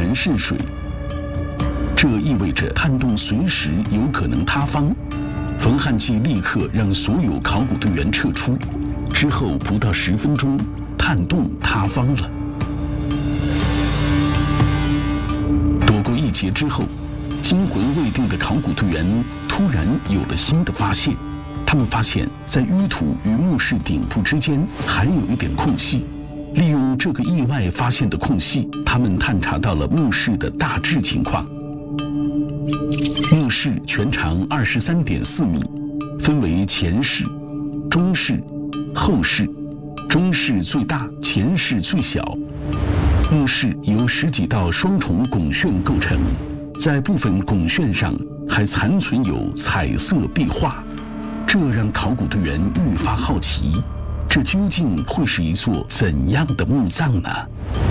然渗水，这意味着探洞随时有可能塌方。冯汉骥立刻让所有考古队员撤出，之后不到10分钟，探洞塌方了。躲过一劫之后，惊魂未定的考古队员突然有了新的发现。他们发现，在淤土与墓室顶部之间还有一点空隙。利用这个意外发现的空隙，他们探查到了墓室的大致情况。墓室全长23.4米，分为前室、中室、后室，中室最大，前室最小。墓室由10几道双重拱券构成，在部分拱券上还残存有彩色壁画，这让考古队员愈发好奇，这究竟会是一座怎样的墓葬呢？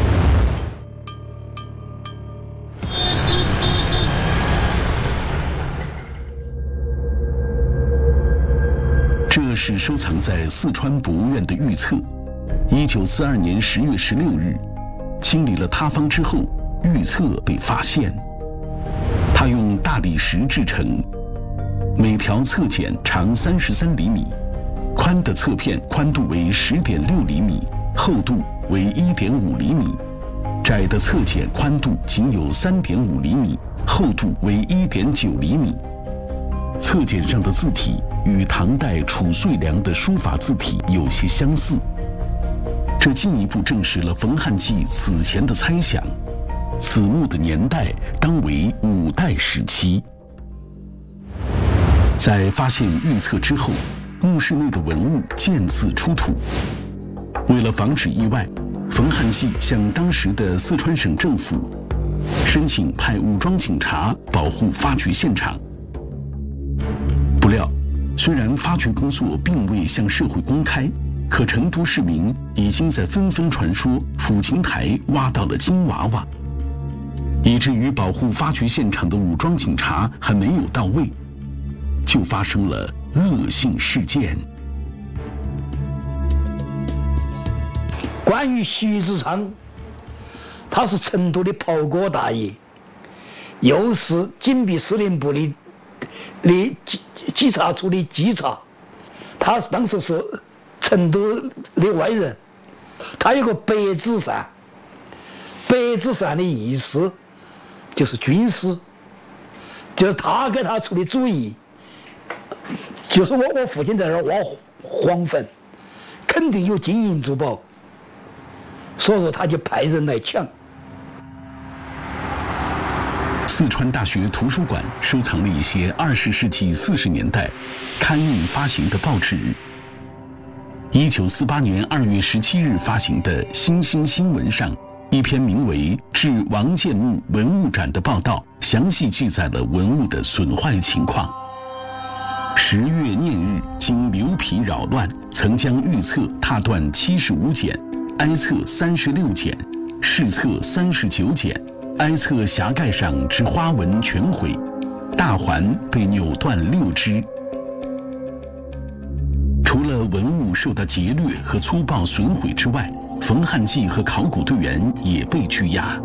这是收藏在四川博物院的玉册，1942年10月16日，清理了塌方之后，玉册被发现。它用大理石制成，每条侧剪长33厘米，宽的侧片宽度为10.6厘米，厚度为1.5厘米，窄的侧剪宽度仅有3.5厘米，厚度为1.9厘米。侧剪上的字体与唐代褚遂良的书法字体有些相似，这进一步证实了冯汉骥此前的猜想，此墓的年代当为5代时期。在发现玉册之后，墓室内的文物渐次出土。为了防止意外，冯汉骥向当时的四川省政府申请派武装警察保护发掘现场。不料，虽然发掘工作并未向社会公开，可成都市民已经在纷纷传说抚琴台挖到了金娃娃，以至于保护发掘现场的武装警察还没有到位，就发生了恶性事件。 关于徐子昌，他是成都的袍哥大爷，又是警备司令部的稽查处的稽查，他当时是成都的外人。他有个白纸扇，白纸扇的意思就是军师，就是他给他出的主意，就是我父亲在那儿挖黄坟，肯定有金银珠宝，所以说他就派人来抢。 四川大学图书馆收藏了一些20世纪40年代刊印发行的报纸。1948年2月17日发行的《新兴新闻》上，一篇名为《致王建墓文物展》的报道，详细记载了文物的损坏情况。10月念日，经牛皮扰乱，曾将玉册踏断75剪，哀册36剪，饰册39剪。哀册匣盖上之花纹全毁，大环被扭断6只。除了文物受到劫掠和粗暴损毁之外，冯汉骥和考古队员也被拘押。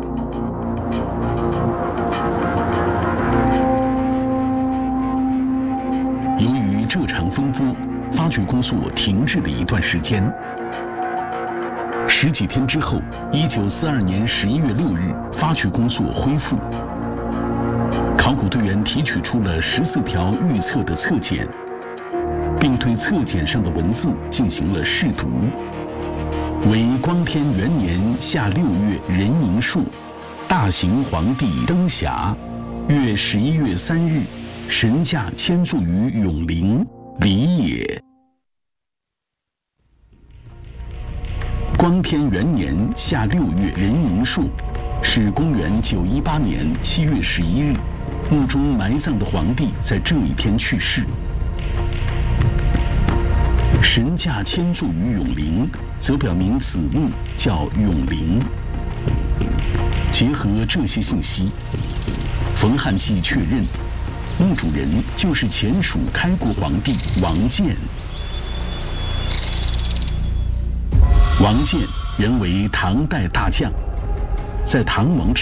由于这场风波，发掘工作停滞了一段时间。10几天之后，1942年11月6日，发掘工作恢复。考古队员提取出了14条玉册的侧剪，并对侧剪上的文字进行了试读，为光天元年夏6月壬寅朔，大行皇帝登遐，月11月3日，神驾迁坐于永陵，礼也。光天元年夏6月壬寅朔，是公元918年7月11日，墓中埋葬的皇帝在这一天去世。神驾迁坐于永陵，则表明此墓叫永陵。结合这些信息，冯汉骥确认，墓主人就是前蜀开国皇帝王建。王建原为唐代大将，在唐王之